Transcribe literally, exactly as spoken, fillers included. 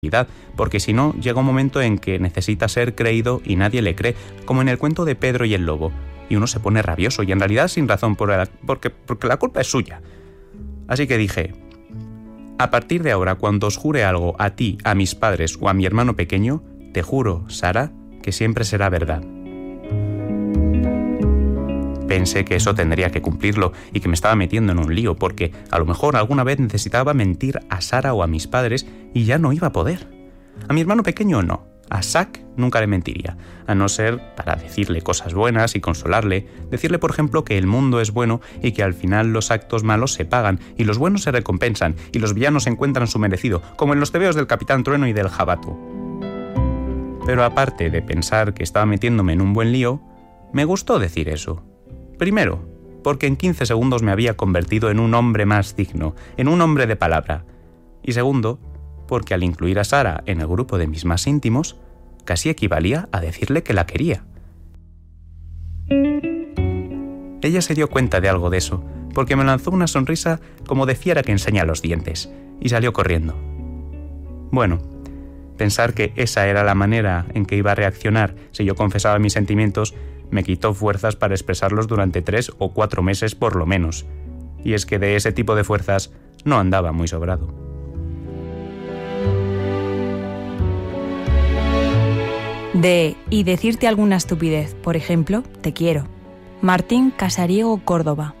porque si no, llega un momento en que necesita ser creído y nadie le cree, como en el cuento de Pedro y el lobo, y uno se pone rabioso y en realidad sin razón, por la, porque, porque la culpa es suya. Así que dije, a partir de ahora, cuando os jure algo a ti, a mis padres o a mi hermano pequeño, te juro, Sara, que siempre será verdad. Pensé que eso tendría que cumplirlo y que me estaba metiendo en un lío, porque a lo mejor alguna vez necesitaba mentir a Sara o a mis padres y ya no iba a poder. A mi hermano pequeño no, a Zack nunca le mentiría, a no ser para decirle cosas buenas y consolarle, decirle por ejemplo que el mundo es bueno y que al final los actos malos se pagan y los buenos se recompensan y los villanos encuentran su merecido, como en los tebeos del Capitán Trueno y del Jabato. Pero aparte de pensar que estaba metiéndome en un buen lío, me gustó decir eso. Primero, porque en quince segundos me había convertido en un hombre más digno, en un hombre de palabra. Y segundo, porque al incluir a Sara en el grupo de mis más íntimos, casi equivalía a decirle que la quería. Ella se dio cuenta de algo de eso, porque me lanzó una sonrisa como de fiera que enseña los dientes, y salió corriendo. Bueno, pensar que esa era la manera en que iba a reaccionar si yo confesaba mis sentimientos me quitó fuerzas para expresarlos durante tres o cuatro meses por lo menos. Y es que de ese tipo de fuerzas no andaba muy sobrado. De y decirte alguna estupidez, por ejemplo, te quiero. Martín Casariego Córdoba.